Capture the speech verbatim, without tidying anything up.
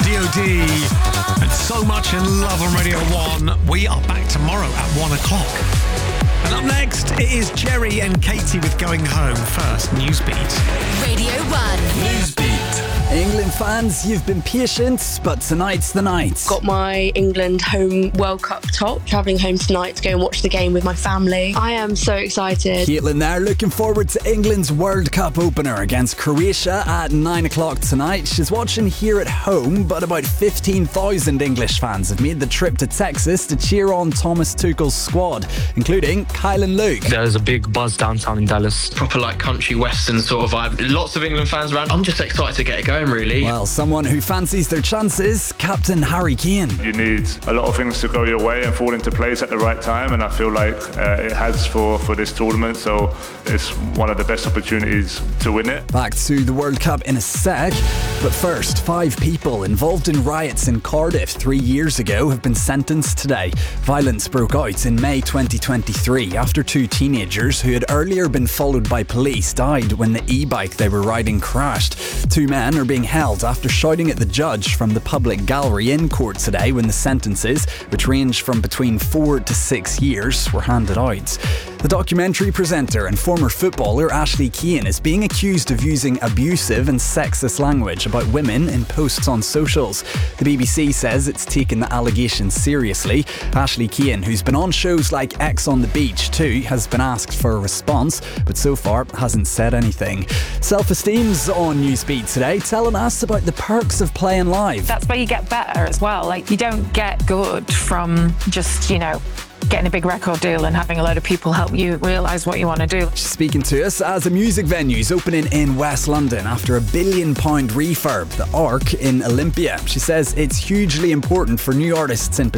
D O D, and so much in love on Radio one. We are back tomorrow at one o'clock. And up next, it is Jerry and Katie with Going Home. First, Newsbeat. Radio one. Newsbeat. England fans, you've been patient, but tonight's the night. Got my England home World Cup top. Travelling home tonight to go and watch the game with my family. I am so excited. Caitlin there, looking forward to England's World Cup opener against Croatia at nine o'clock tonight. She's watching here at home, but about fifteen thousand English fans have made the trip to Texas to cheer on Thomas Tuchel's squad, including Kyle and Luke. There's a big buzz downtown in Dallas. Proper like country western sort of vibe. Lots of England fans around. I'm just excited to get it going, really. Well, someone who fancies their chances, Captain Harry Kane. You need a lot of things to go your way and fall into place at the right time, and I feel like uh, it has for, for this tournament, so it's one of the best opportunities to win it. Back to the World Cup in a sec, but first, five people involved in riots in Cardiff three years ago have been sentenced today. Violence broke out in May twenty twenty-three after two teenagers who had earlier been followed by police died when the e-bike they were riding crashed. Two men are being held after shouting at the judge from the public gallery in court today when the sentences, which range from between four to six years, were handed out. The documentary presenter and former footballer Ashley Keane is being accused of using abusive and sexist language about women in posts on socials. The B B C says it's taken the allegations seriously. Ashley Keane, who's been on shows like X on the Beach too, has been asked for a response, but so far hasn't said anything. Self-Esteem's on Newsbeat today, telling us about the perks of playing live. That's where you get better as well. Like, you don't get good from just, you know, getting a big record deal and having a load of people help you realise what you want to do. She's speaking to us as a music venue's opening in West London after a billion pound refurb, the Arc in Olympia. She says it's hugely important for new artists in